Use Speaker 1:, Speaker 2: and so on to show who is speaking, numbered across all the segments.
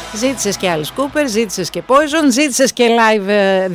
Speaker 1: Ζήτησες και Alice Cooper, ζήτησες και Poison, ζήτησες και live,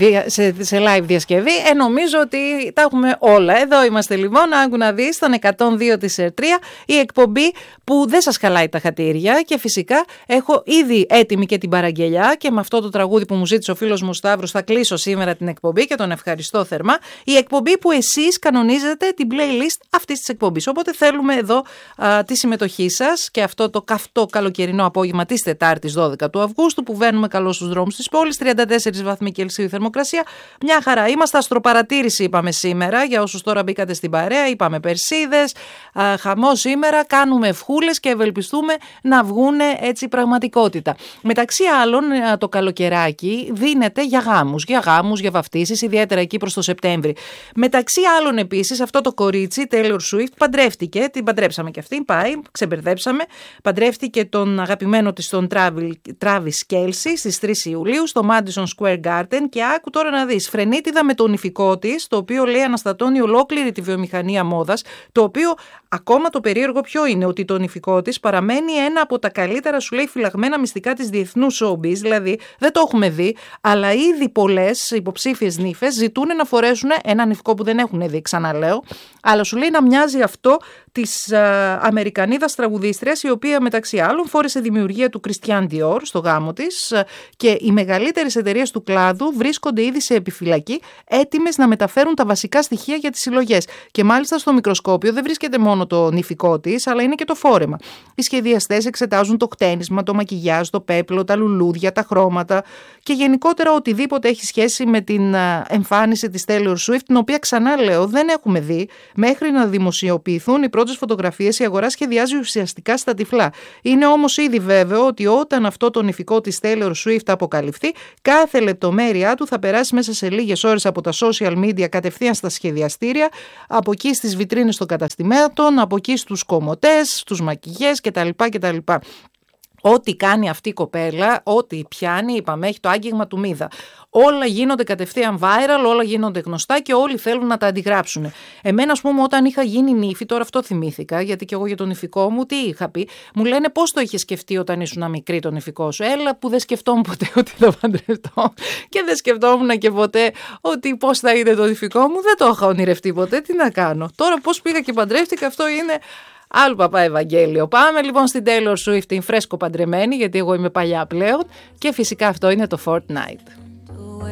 Speaker 1: σε live διασκευή. Νομίζω ότι τα έχουμε όλα. Εδώ είμαστε λοιπόν, άκου να δεις, στον 102 της ΕΡΤΡΙΑ, η εκπομπή που δεν σας χαλάει τα χατήρια και φυσικά έχω ήδη έτοιμη και την παραγγελιά και με αυτό το τραγούδι που μου ζήτησε ο φίλος μου Σταύρος θα κλείσω σήμερα την εκπομπή και τον ευχαριστώ θερμά. Η εκπομπή που εσείς κανονίζετε την playlist αυτής της εκπομπής. Οπότε θέλουμε εδώ τη συμμετοχή σας και αυτό το καυτό καλοκαιρινό απόγευμα της Τετάρτης 12 του Αυγούστου που βαίνουμε καλώς στους δρόμους της πόλης, 34 βαθμοί Κελσίου θερμοκρασία. Μια χαρά. Είμαστε αστροπαρατήρηση, είπαμε σήμερα, για όσους τώρα μπήκατε στην παρέα. Είπαμε Περσίδες, χαμό σήμερα, κάνουμε ευχούλες και ευελπιστούμε να βγούνε έτσι πραγματικότητα. Μεταξύ άλλων, το καλοκαιράκι δίνεται για γάμους, για βαφτίσεις, ιδιαίτερα εκεί προς το Σεπτέμβρη. Μεταξύ άλλων επίσης, αυτό το κορίτσι, Taylor Swift, παντρεύτηκε, την παντρέψαμε κι αυτή, πάει, ξεμπερδέψαμε, παντρεύτηκε τον αγαπημένο της, τον Travis Kelce, στις 3 Ιουλίου στο Madison Square Garden και άκου τώρα να δεις, φρενίτιδα με τον ηφικό της, το οποίο λέει αναστατώνει ολόκληρη τη βιομηχανία μόδας, το οποίο ακόμα το περίεργο ποιο είναι, ότι το ηφικό της παραμένει ένα από τα καλύτερα, σου λέει, φυλαγμένα μυστικά της διεθνούς showbiz, δηλαδή δεν το έχουμε δει, αλλά ήδη πολλές υποψήφιες νύφες ζητούν να φορέσουν έναν ηφικό που δεν έχουν δει, ξαναλέω, αλλά σου λέει να μοιάζει αυτό της Αμερικανίδας τραγουδίστριας, η οποία μεταξύ άλλων φόρεσε δημιουργία του Christian Dior στο γάμο της και οι μεγαλύτερες εταιρείες του κλάδου βρίσκονται ήδη σε επιφυλακή, έτοιμες να μεταφέρουν τα βασικά στοιχεία για τις συλλογές. Και μάλιστα στο μικροσκόπιο δεν βρίσκεται μόνο το νηφικό της, αλλά είναι και το φόρεμα. Οι σχεδιαστές εξετάζουν το κτένισμα, το μακιγιάζ, το πέπλο, τα λουλούδια, τα χρώματα και γενικότερα οτιδήποτε έχει σχέση με την εμφάνιση της Taylor Swift, την οποία ξαναλέω δεν έχουμε δει μέχρι να δημοσιοποιηθούν οι πρώτες φωτογραφίες. Η αγορά σχεδιάζει ουσιαστικά στα τυφλά. Είναι όμως ήδη βέβαιο ότι όταν αυτό το νηφικό της Taylor Swift αποκαλυφθεί, κάθε λεπτομέρειά του θα περάσει μέσα σε λίγες ώρες από τα social media κατευθείαν στα σχεδιαστήρια, από εκεί στις βιτρίνες των καταστημάτων, από εκεί στους κομμωτές, στους μακιγιές κτλ. Ό,τι κάνει αυτή η κοπέλα, ό,τι πιάνει, είπαμε, έχει το άγγιγμα του Μίδα. Όλα γίνονται κατευθείαν viral, όλα γίνονται γνωστά και όλοι θέλουν να τα αντιγράψουν. Εμένα, ας πούμε, όταν είχα γίνει νύφη, τώρα αυτό θυμήθηκα, γιατί και εγώ για τον νηφικό μου, τι είχα πει. Μου λένε πώς το είχε σκεφτεί όταν ήσουν μικρή τον νηφικό σου. Έλα που δεν σκεφτόμουν ποτέ ότι θα παντρευτώ. Και δεν σκεφτόμουν και ποτέ ότι πώς θα είναι το νηφικό μου. Δεν το είχα ονειρευτεί ποτέ. Τι να κάνω. Τώρα πώς πήγα και παντρεύτηκα, αυτό είναι. Άλλο παπά Ευαγγέλιο. Πάμε λοιπόν στην Taylor Swift, την φρέσκο παντρεμένη, γιατί εγώ είμαι παλιά πλέον και φυσικά αυτό είναι το Fortnite.